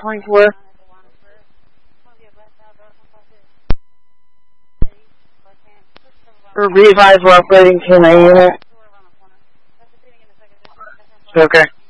24. Revise, we're upgrading to my unit. Okay.